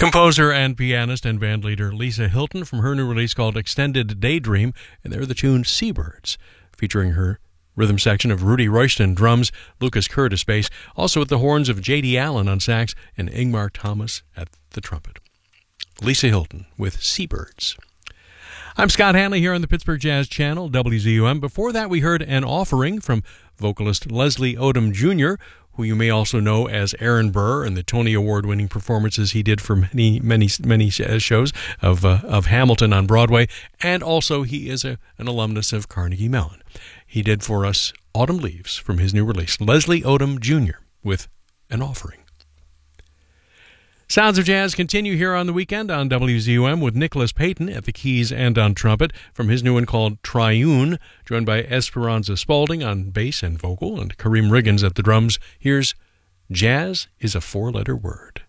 Composer and pianist and bandleader Lisa Hilton from her new release called Extended Daydream, and they're the tune Seabirds, featuring her rhythm section of Rudy Royston drums, Lucas Curtis bass, also with the horns of J.D. Allen on sax and Ingmar Thomas at the trumpet. Lisa Hilton with Seabirds. I'm Scott Hanley here on the Pittsburgh Jazz Channel, WZUM. Before that, we heard An Offering from vocalist Leslie Odom Jr., who you may also know as Aaron Burr and the Tony Award-winning performances he did for many shows of Hamilton on Broadway, and also he is an alumnus of Carnegie Mellon. He did for us Autumn Leaves from his new release, Leslie Odom Jr. with An Offering. Sounds of Jazz continue here on the weekend on WZUM with Nicholas Payton at the keys and on trumpet from his new one called Triune, joined by Esperanza Spalding on bass and vocal and Kareem Riggins at the drums. Here's Jazz is a Four-Letter Word.